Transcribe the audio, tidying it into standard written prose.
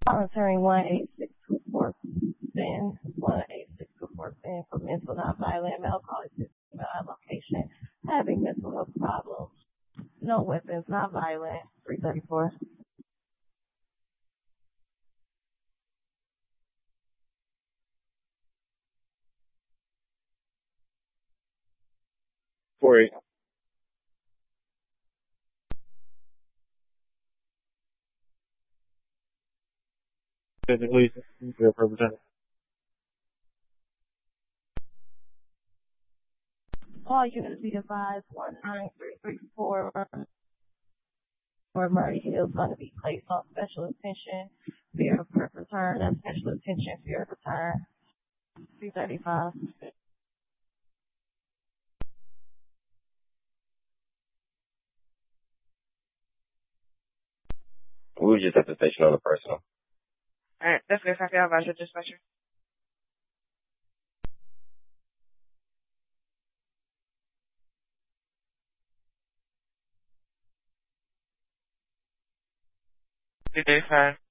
Monitoring 18624 SIN, 18624 SIN for mental nonviolent male calling female location, having mental health problems. No weapons, not violent. 334. Corey. Physically, representative. All units be advised 19334 or Murray Hill is going to be placed on special attention, fear of return, and special attention, fear of return. 335. We were just at the station on the personal. Alright, that's good. Copy. I'll advise your dispatcher. Good day, 5.